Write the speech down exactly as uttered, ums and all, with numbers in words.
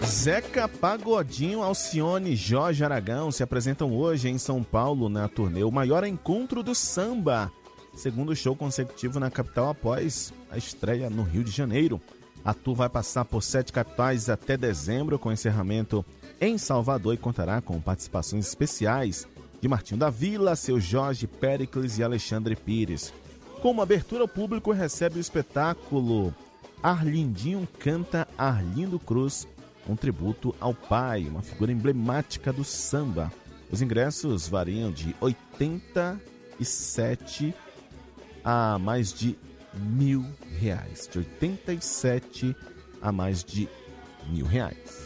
Zeca Pagodinho, Alcione e Jorge Aragão se apresentam hoje em São Paulo na turnê O Maior Encontro do Samba, segundo show consecutivo na capital após a estreia no Rio de Janeiro. A tour vai passar por sete capitais até dezembro, com encerramento em Salvador, e contará com participações especiais de Martinho da Vila, Seu Jorge, Péricles e Alexandre Pires. Como abertura, o público recebe o espetáculo Arlindinho Canta Arlindo Cruz, um tributo ao pai, uma figura emblemática do samba. Os ingressos variam de oitenta e sete a mais de mil reais. De oitenta e sete a mais de mil reais.